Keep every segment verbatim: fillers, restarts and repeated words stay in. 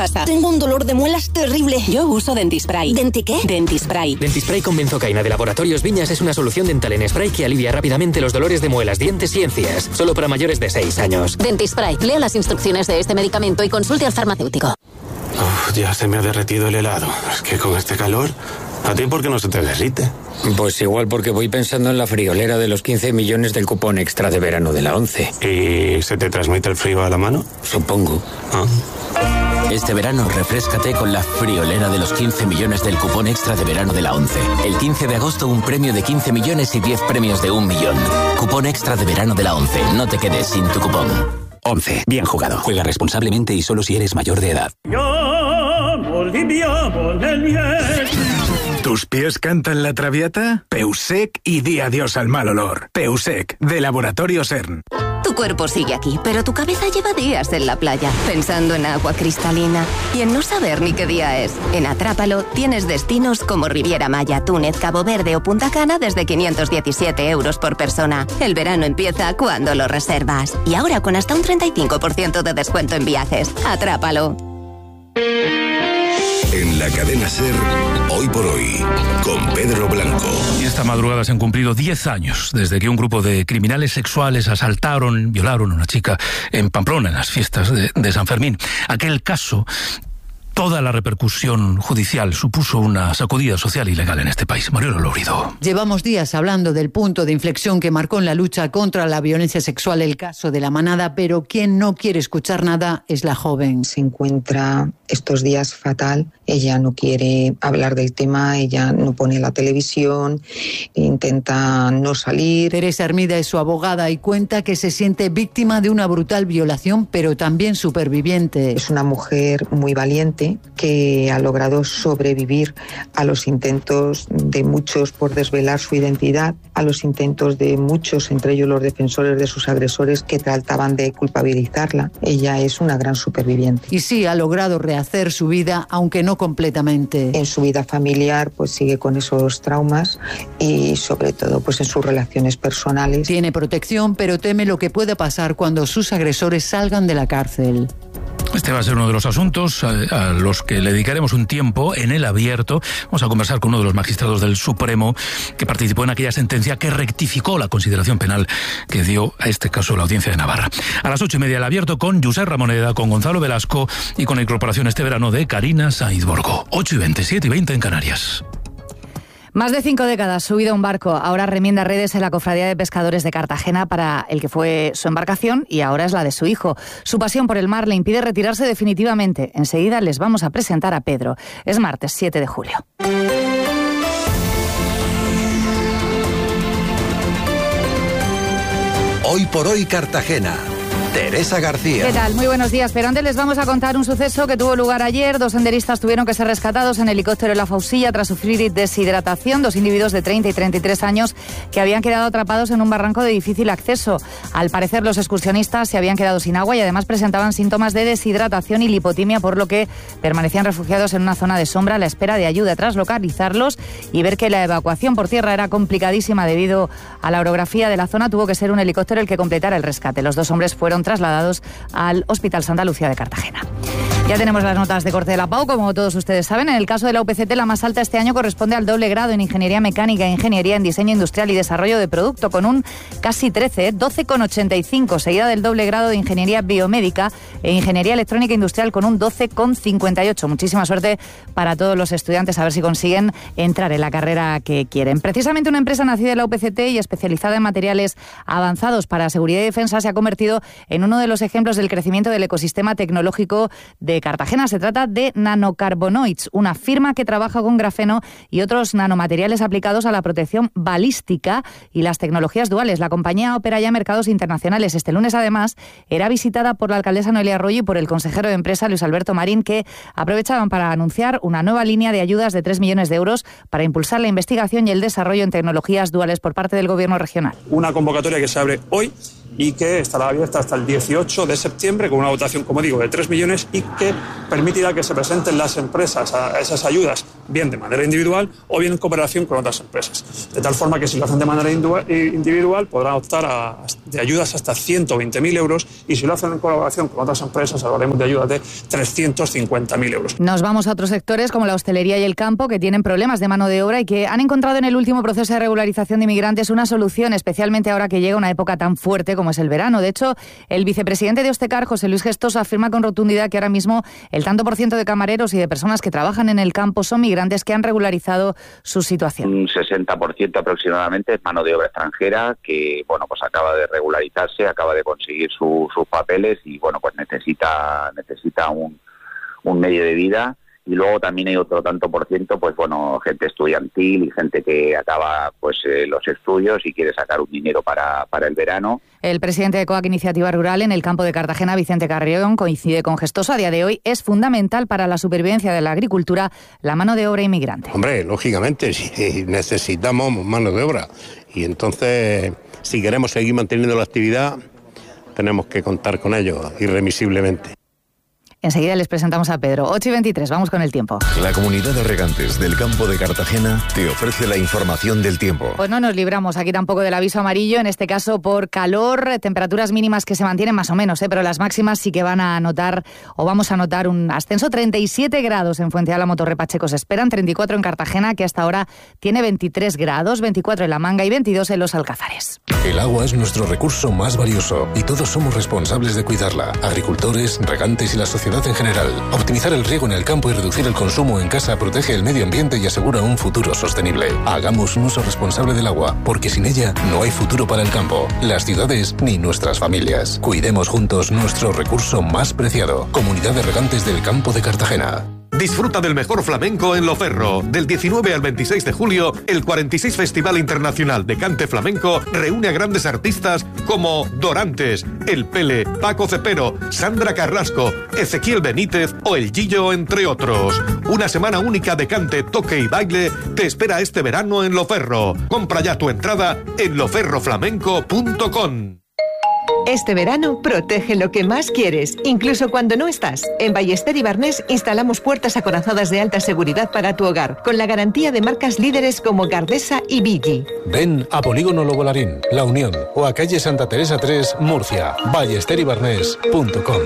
pasa? Tengo un dolor de muelas terrible. Yo uso Dentispray. ¿Denti qué? Dentispray. Dentispray con benzocaína de Laboratorios Viñas es una solución dental en spray que alivia rápidamente los dolores de muelas, dientes y encías. Solo para mayores de seis años. Dentispray. Lea las instrucciones de este medicamento y consulte al farmacéutico. Uf, ya se me ha derretido el helado. Es que con este calor... ¿A ti por qué no se te derrite? Pues igual porque voy pensando en la friolera de los quince millones del cupón extra de verano de la ONCE. ¿Y se te transmite el frío a la mano? Supongo. Ah. Este verano refréscate con la friolera de los quince millones del cupón extra de verano de la ONCE. El quince de agosto un premio de quince millones y diez premios de un millón. Cupón extra de verano de la ONCE. No te quedes sin tu cupón. ONCE. Bien jugado. Juega responsablemente y solo si eres mayor de edad. ¿Tus pies cantan la traviata? Peusec y di adiós al mal olor. Peusec, de Laboratorios E R N. Tu cuerpo sigue aquí, pero tu cabeza lleva días en la playa, pensando en agua cristalina y en no saber ni qué día es. En Atrápalo tienes destinos como Riviera Maya, Túnez, Cabo Verde o Punta Cana desde quinientos diecisiete euros por persona. El verano empieza cuando lo reservas. Y ahora con hasta un treinta y cinco por ciento de descuento en viajes. Atrápalo. En la cadena SER, Hoy por Hoy, con Pedro Blanco. Y esta madrugada se han cumplido diez años desde que un grupo de criminales sexuales asaltaron, violaron a una chica en Pamplona, en las fiestas de, de San Fermín. Aquel caso, toda la repercusión judicial supuso una sacudida social y legal en este país. Mariano Lourido. Llevamos días hablando del punto de inflexión que marcó en la lucha contra la violencia sexual el caso de La Manada, pero quien no quiere escuchar nada es la joven. Se encuentra estos días fatal, ella no quiere hablar del tema, ella no pone la televisión, intenta no salir. Teresa Hermida es su abogada y cuenta que se siente víctima de una brutal violación, pero también superviviente. Es una mujer muy valiente que ha logrado sobrevivir a los intentos de muchos por desvelar su identidad, a los intentos de muchos, entre ellos los defensores de sus agresores, que trataban de culpabilizarla. Ella es una gran superviviente. Y sí, ha logrado rehacer su vida, aunque no completamente. En su vida familiar, pues sigue con esos traumas y sobre todo pues en sus relaciones personales. Tiene protección, pero teme lo que pueda pasar cuando sus agresores salgan de la cárcel. Este va a ser uno de los asuntos a, a los que le dedicaremos un tiempo en el abierto. Vamos a conversar con uno de los magistrados del Supremo que participó en aquella sentencia que rectificó la consideración penal que dio a este caso la Audiencia de Navarra. A las ocho y media el abierto con Josep Ramoneda, con Gonzalo Velasco y con la incorporación este verano de Karina Sainz Borgo. ocho y veinte, siete y veinte en Canarias. Más de cinco décadas subido a un barco, ahora remienda redes en la Cofradía de Pescadores de Cartagena para el que fue su embarcación y ahora es la de su hijo. Su pasión por el mar le impide retirarse definitivamente. Enseguida les vamos a presentar a Pedro. Es martes siete de julio. Hoy por Hoy Cartagena. Teresa García. ¿Qué tal? Muy buenos días. Pero antes les vamos a contar un suceso que tuvo lugar ayer. Dos senderistas tuvieron que ser rescatados en helicóptero en La Fausilla tras sufrir deshidratación. Dos individuos de treinta y treinta y tres años que habían quedado atrapados en un barranco de difícil acceso. Al parecer, los excursionistas se habían quedado sin agua y además presentaban síntomas de deshidratación y lipotimia, por lo que permanecían refugiados en una zona de sombra a la espera de ayuda. Tras localizarlos y ver que la evacuación por tierra era complicadísima debido a la orografía de la zona, tuvo que ser un helicóptero el que completara el rescate. Los dos hombres fueron trasladados al Hospital Santa Lucía de Cartagena. Ya tenemos las notas de corte de la P A U, como todos ustedes saben. En el caso de la U P C T, la más alta este año corresponde al doble grado en Ingeniería Mecánica e Ingeniería en Diseño Industrial y Desarrollo de Producto, con un casi trece, doce coma ochenta y cinco, seguida del doble grado de Ingeniería Biomédica e Ingeniería Electrónica Industrial con un doce coma cincuenta y ocho. Muchísima suerte para todos los estudiantes, a ver si consiguen entrar en la carrera que quieren. Precisamente una empresa nacida en la U P C T y especializada en materiales avanzados para seguridad y defensa se ha convertido en uno de los ejemplos del crecimiento del ecosistema tecnológico de Cartagena. Se trata de Nanocarbonoids, una firma que trabaja con grafeno y otros nanomateriales aplicados a la protección balística y las tecnologías duales. La compañía opera ya mercados internacionales. Este lunes, además, era visitada por la alcaldesa Noelia Arroyo y por el consejero de Empresa, Luis Alberto Marín, que aprovechaban para anunciar una nueva línea de ayudas de tres millones de euros para impulsar la investigación y el desarrollo en tecnologías duales por parte del Gobierno regional. Una convocatoria que se abre hoy y que estará abierta hasta el dieciocho de septiembre con una votación, como digo, de tres millones y que permitirá que se presenten las empresas a esas ayudas bien de manera individual o bien en cooperación con otras empresas. De tal forma que si lo hacen de manera individual podrán optar a, de ayudas hasta ciento veinte mil euros y si lo hacen en colaboración con otras empresas hablaremos de ayudas de trescientos cincuenta mil euros. Nos vamos a otros sectores como la hostelería y el campo que tienen problemas de mano de obra y que han encontrado en el último proceso de regularización de inmigrantes una solución, especialmente ahora que llega una época tan fuerte como es el verano. De hecho, el vicepresidente de Ostecar, José Luis Gestosa, afirma con rotundidad que ahora mismo el tanto por ciento de camareros y de personas que trabajan en el campo son migrantes que han regularizado su situación. Un sesenta por ciento aproximadamente es mano de obra extranjera que, bueno, pues acaba de regularizarse, acaba de conseguir su, sus papeles y, bueno, pues necesita, necesita un, un medio de vida. Y luego también hay otro tanto por ciento, pues bueno, gente estudiantil y gente que acaba pues eh, los estudios y quiere sacar un dinero para, para el verano. El presidente de COAC Iniciativa Rural en el campo de Cartagena, Vicente Carrión, coincide con Gestosa. A día de hoy es fundamental para la supervivencia de la agricultura la mano de obra inmigrante. Hombre, lógicamente, sí, necesitamos mano de obra. Y entonces, si queremos seguir manteniendo la actividad, tenemos que contar con ello irremisiblemente. Enseguida les presentamos a Pedro. ocho y veintitrés, vamos con el tiempo. La Comunidad de Regantes del Campo de Cartagena te ofrece la información del tiempo. Pues no nos libramos aquí tampoco del aviso amarillo, en este caso por calor, temperaturas mínimas que se mantienen más o menos, ¿eh? Pero las máximas sí que van a notar, o vamos a notar un ascenso. treinta y siete grados en Fuente Álamo, Torre Pacheco se esperan, treinta y cuatro en Cartagena, que hasta ahora tiene veintitrés grados, veinticuatro en La Manga y veintidós en Los Alcázares. El agua es nuestro recurso más valioso y todos somos responsables de cuidarla. Agricultores, regantes y la sociedad en general. Optimizar el riego en el campo y reducir el consumo en casa protege el medio ambiente y asegura un futuro sostenible. Hagamos un uso responsable del agua, porque sin ella no hay futuro para el campo, las ciudades ni nuestras familias. Cuidemos juntos nuestro recurso más preciado. Comunidad de Regantes del Campo de Cartagena. Disfruta del mejor flamenco en Loferro. Del diecinueve al veintiséis de julio, el cuarenta y seis Festival Internacional de Cante Flamenco reúne a grandes artistas como Dorantes, El Pele, Paco Cepero, Sandra Carrasco, Ezequiel Benítez o El Gillo, entre otros. Una semana única de cante, toque y baile te espera este verano en Loferro. Compra ya tu entrada en loferro flamenco punto com. Este verano protege lo que más quieres, incluso cuando no estás. En Ballester y Barnés instalamos puertas acorazadas de alta seguridad para tu hogar, con la garantía de marcas líderes como Gardesa y Viggi. Ven a Polígono Logolarín, La Unión, o a calle Santa Teresa tres, Murcia. ballester y barnés punto com.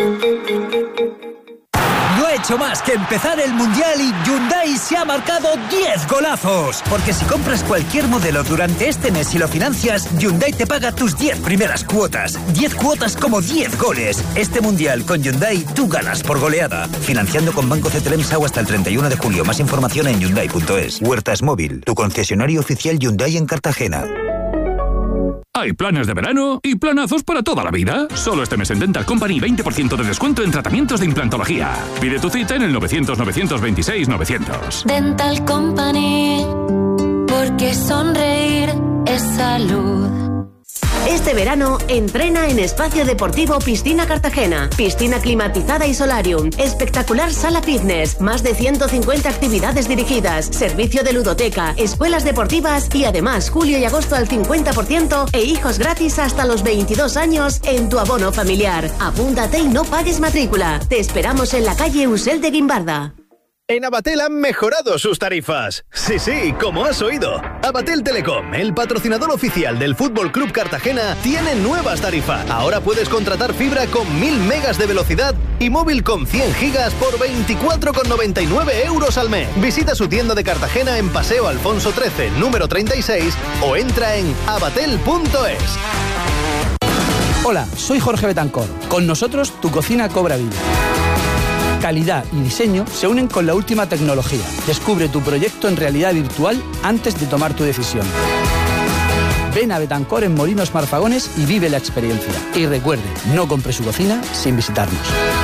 No he hecho más que empezar el Mundial y Hyundai se ha marcado diez golazos. Porque si compras cualquier modelo durante este mes y lo financias, Hyundai te paga tus diez primeras cuotas. diez cuotas como diez goles. Este Mundial con Hyundai tú ganas por goleada. Financiando con Banco Cetremsau hasta el treinta y uno de julio. Más información en hyundai punto es. Huertas Móvil, tu concesionario oficial Hyundai en Cartagena. Hay planes de verano y planazos para toda la vida. Solo este mes en Dental Company veinte por ciento de descuento en tratamientos de implantología. Pide tu cita en el novecientos, novecientos veintiséis, novecientos. Dental Company, porque sonreír es salud. Este verano, entrena en Espacio Deportivo Piscina Cartagena. Piscina climatizada y solarium. Espectacular sala fitness. Más de ciento cincuenta actividades dirigidas. Servicio de ludoteca. Escuelas deportivas. Y además, julio y agosto al cincuenta por ciento. E hijos gratis hasta los veintidós años en tu abono familiar. Apúntate y no pagues matrícula. Te esperamos en la calle Usel de Guimbarda. En Abatel han mejorado sus tarifas. Sí, sí, como has oído. Abatel Telecom, el patrocinador oficial del Fútbol Club Cartagena, tiene nuevas tarifas. Ahora puedes contratar fibra con mil megas de velocidad y móvil con cien gigas por veinticuatro con noventa y nueve euros al mes. Visita su tienda de Cartagena en Paseo Alfonso trece, número treinta y seis, o entra en abatel punto es. Hola, soy Jorge Betancor. Con nosotros tu cocina cobra vida. Calidad y diseño se unen con la última tecnología. Descubre tu proyecto en realidad virtual antes de tomar tu decisión. Ven a Betancor en Molinos Marfagones y vive la experiencia. Y recuerde, no compre su cocina sin visitarnos.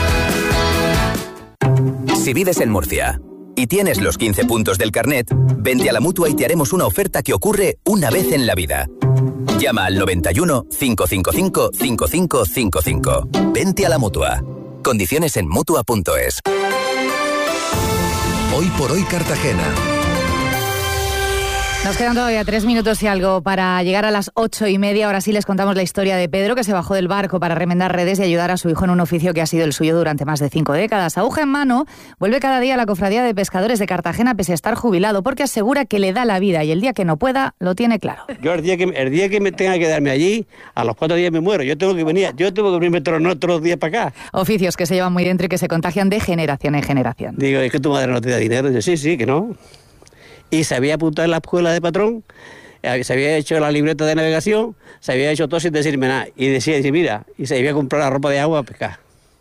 Si vives en Murcia y tienes los quince puntos del carnet, vente a la Mutua y te haremos una oferta que ocurre una vez en la vida. Llama al noventa y uno, cincuenta y cinco, cincuenta y cinco cincuenta y cinco. Vente a la Mutua. Condiciones en mutua punto es. Hoy por hoy Cartagena. Nos quedan todavía tres minutos y algo para llegar a las ocho y media. Ahora sí les contamos la historia de Pedro, que se bajó del barco para remendar redes y ayudar a su hijo en un oficio que ha sido el suyo durante más de cinco décadas. Aguja en mano, vuelve cada día a la Cofradía de Pescadores de Cartagena pese a estar jubilado, porque asegura que le da la vida y el día que no pueda, lo tiene claro. Yo el día que, el día que me tenga que quedarme allí, a los cuatro días me muero. Yo tengo que venir, yo tengo que venirme todos los días para acá. Oficios que se llevan muy dentro y que se contagian de generación en generación. Digo, es que tu madre no te da dinero. Yo, sí, sí, que no. Y se había apuntado en la escuela de patrón, se había hecho la libreta de navegación, se había hecho todo sin decirme nada. Y decía, dice, mira, y se había comprado la ropa de agua a pescar.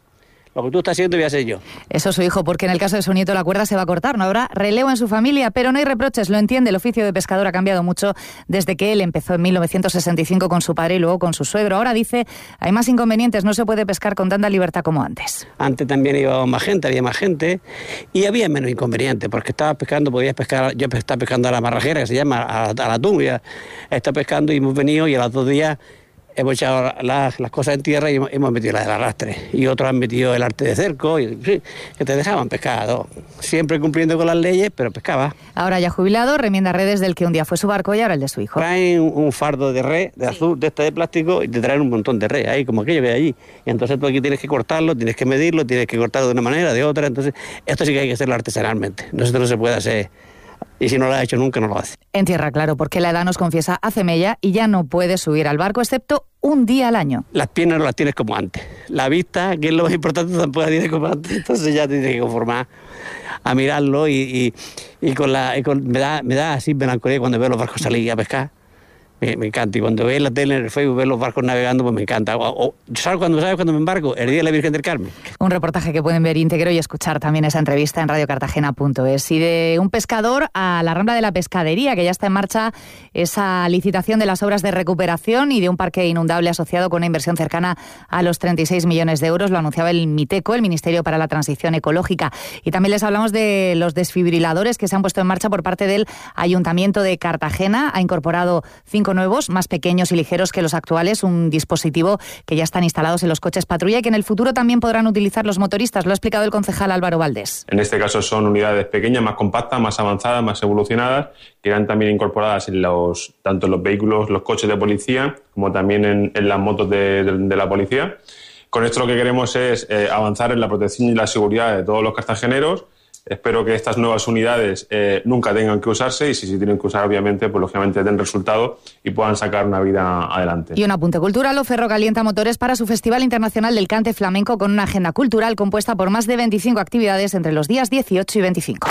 Lo que tú estás haciendo voy a hacer yo. Eso su hijo, porque en el caso de su nieto la cuerda se va a cortar. No habrá relevo en su familia, pero no hay reproches, lo entiende. El oficio de pescador ha cambiado mucho desde que él empezó en mil novecientos sesenta y cinco con su padre y luego con su suegro. Ahora dice, hay más inconvenientes, no se puede pescar con tanta libertad como antes. Antes también iba más gente, había más gente y había menos inconvenientes, porque estaba pescando, podías pescar, yo estaba pescando a la marrajera, que se llama, a, a la atún, ya está pescando y hemos venido y a los dos días hemos echado las, las cosas en tierra y hemos, hemos metido las del arrastre. Y otros han metido el arte de cerco, y, sí, que te dejaban pescar. Siempre cumpliendo con las leyes, pero pescaba. Ahora ya jubilado, remienda redes del que un día fue su barco y ahora el de su hijo. Traen un, un fardo de red, de azul, de este de plástico, y te traen un montón de red, ahí como aquello que hay allí. Y entonces tú aquí tienes que cortarlo, tienes que medirlo, tienes que cortarlo de una manera, de otra. Entonces esto sí que hay que hacerlo artesanalmente. No, esto no se puede hacer. Y si no lo ha hecho nunca, no lo hace. En tierra, claro, porque la edad nos confiesa hace mella y ya no puede subir al barco, excepto un día al año. Las piernas no las tienes como antes. La vista, que es lo más importante, tampoco la tienes como antes. Entonces ya te tienes que conformar a mirarlo y, y, y, con la, y con, me, da, me da así melancolía cuando veo los barcos salir a pescar. Me, me encanta. Y cuando veo en la tele, en el Facebook, ver los barcos navegando, pues me encanta. O, o, ¿Sabes cuándo, ¿sabes cuándo me embarco? El día de la Virgen del Carmen. Un reportaje que pueden ver íntegro y escuchar también esa entrevista en radio cartagena punto es. Y de un pescador a la Rambla de la Pescadería, que ya está en marcha esa licitación de las obras de recuperación y de un parque inundable asociado con una inversión cercana a los treinta y seis millones de euros. Lo anunciaba el MITECO, el Ministerio para la Transición Ecológica. Y también les hablamos de los desfibriladores que se han puesto en marcha por parte del Ayuntamiento de Cartagena. Ha incorporado cinco nuevos, más pequeños y ligeros que los actuales, un dispositivo que ya están instalados en los coches patrulla y que en el futuro también podrán utilizar los motoristas. Lo ha explicado el concejal Álvaro Valdés. En este caso son unidades pequeñas, más compactas, más avanzadas, más evolucionadas, que irán también incorporadas en los, tanto en los vehículos, los coches de policía, como también en, en las motos de, de, de la policía. Con esto lo que queremos es eh, avanzar en la protección y la seguridad de todos los cartageneros. Espero que estas nuevas unidades eh, nunca tengan que usarse y si se tienen que usar, obviamente, pues lógicamente den resultado y puedan sacar una vida adelante. Y un apunte cultural, Oferro calienta motores para su Festival Internacional del Cante Flamenco con una agenda cultural compuesta por más de veinticinco actividades entre los días dieciocho y veinticinco.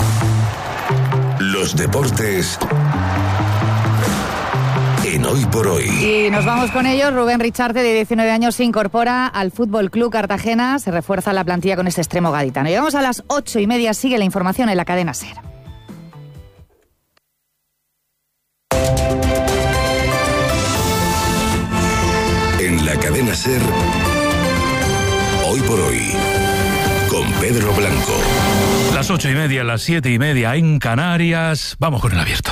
Los deportes en Hoy por Hoy. Y nos vamos con ellos. Rubén Richarte, de diecinueve años, se incorpora al Fútbol Club Cartagena. Se refuerza la plantilla con este extremo gaditano. Llegamos a las ocho y media. Sigue la información en la cadena SER. En la cadena SER, Hoy por Hoy, con Pedro Blanco. Las ocho y media, las siete y media en Canarias. Vamos con el abierto.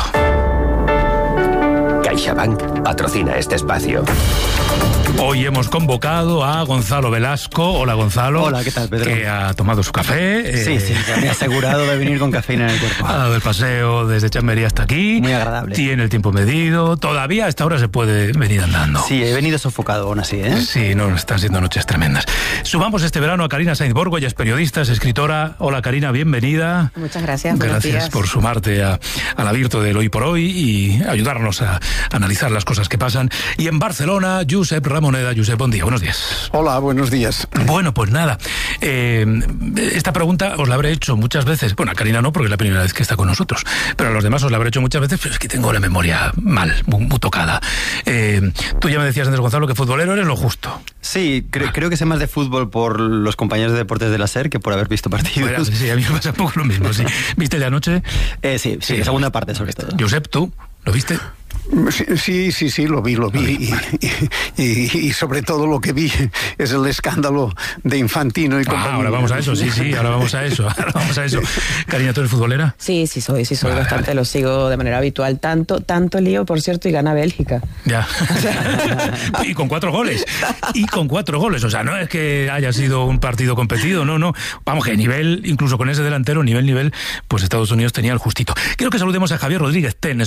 CaixaBank patrocina este espacio. Hoy hemos convocado a Gonzalo Velasco. Hola, Gonzalo. Hola, ¿qué tal, Pedro? Que ha tomado su café. Sí, eh... sí, me he asegurado de venir con cafeína en el cuerpo. Ha dado el paseo desde Chamberí hasta aquí. Muy agradable. Tiene el tiempo medido. Todavía a esta hora se puede venir andando. Sí, he venido sofocado aún así, ¿eh? Sí, no, están siendo noches tremendas. Subamos este verano a Karina Sainz Borgo. Ella es periodista, es escritora. Hola, Karina, bienvenida. Muchas gracias. Gracias por sumarte a, al abierto del Hoy por Hoy y ayudarnos a analizar las cosas que pasan. Y en Barcelona, Josep Ramoneda. Josep, buen día, buenos días. Hola, buenos días. Bueno, pues nada, eh, esta pregunta os la habré hecho muchas veces. Bueno, a Karina no, porque es la primera vez que está con nosotros, pero a los demás os la habré hecho muchas veces, pero es que tengo la memoria mal, muy, muy tocada. Eh, tú ya me decías antes, Gonzalo, que futbolero eres lo justo. Sí, cre- creo que sé más de fútbol por los compañeros de deportes de la SER que por haber visto partidos. Bueno, sí, a mí me pasa un poco lo mismo, sí. ¿Viste el de anoche? Eh, sí, sí, sí, la segunda parte sobre todo. Josep, ¿tú lo viste? Sí, sí, sí, lo vi, lo vi. Y, y, y, y sobre todo lo que vi es el escándalo de Infantino y compañía. Ah, ahora vamos a eso, sí, sí, ahora vamos a eso, ahora vamos a eso. Karina, ¿tú eres futbolera? Sí, sí soy, sí soy vale, bastante, vale. Lo sigo de manera habitual. Tanto, tanto lío, por cierto, y gana Bélgica. Ya. Y con cuatro goles. Y con cuatro goles. O sea, no es que haya sido un partido competido, no, no. Vamos, que nivel, incluso con ese delantero, nivel, nivel, pues Estados Unidos tenía el justito. Quiero que saludemos a Javier Rodríguez Ten, es profesor de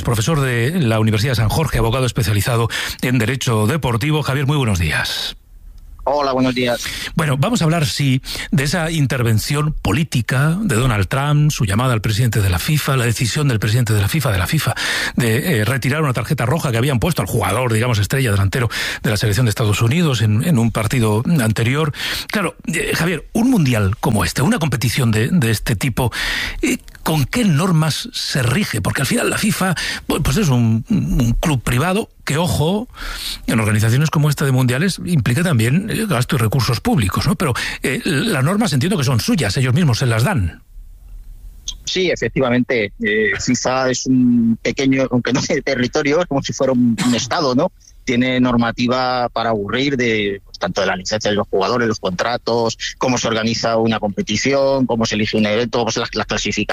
de la Universidad de San Jorge, abogado especializado en Derecho Deportivo. Javier, muy buenos días. Hola, buenos días. Bueno, vamos a hablar, sí, de esa intervención política de Donald Trump, su llamada al presidente de la FIFA, la decisión del presidente de la FIFA, de la FIFA, de eh, retirar una tarjeta roja que habían puesto al jugador, digamos, estrella delantero de la selección de Estados Unidos en, en un partido anterior. Claro, eh, Javier, un mundial como este, una competición de, de este tipo, eh, ¿con qué normas se rige? Porque al final la FIFA, pues es un, un club privado que, ojo, en organizaciones como esta de mundiales implica también gasto y recursos públicos, ¿no? Pero eh, las normas entiendo que son suyas, ellos mismos se las dan. Sí, efectivamente, eh, FIFA es un pequeño, aunque no sea territorio, es como si fuera un, un estado, ¿no? Tiene normativa para aburrir de pues, tanto de la licencia de los jugadores, los contratos, cómo se organiza una competición, cómo se elige un evento, pues las, las clasificaciones.